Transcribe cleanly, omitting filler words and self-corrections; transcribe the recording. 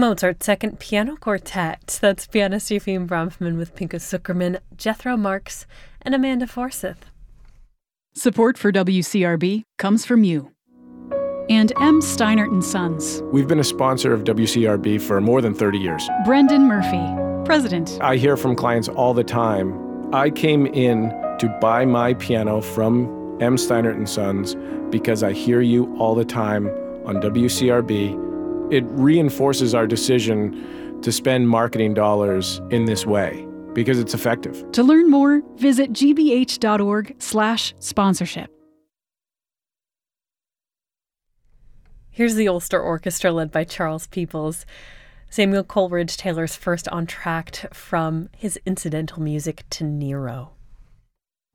Mozart's Second Piano Quartet. That's pianist Eupheme Bronfman with Pinchas Zuckerman, Jethro Marks, and Amanda Forsyth. Support for WCRB comes from you. And M. Steinert & Sons. We've been a sponsor of WCRB for more than 30 years. Brendan Murphy, President. I hear from clients all the time, I came in to buy my piano from M. Steinert & Sons because I hear you all the time on WCRB. It reinforces our decision to spend marketing dollars in this way because it's effective. To learn more, visit gbh.org/sponsorship. Here's the Ulster Orchestra led by Charles Peoples. Samuel Coleridge Taylor's first entr'acte from his incidental music to Nero.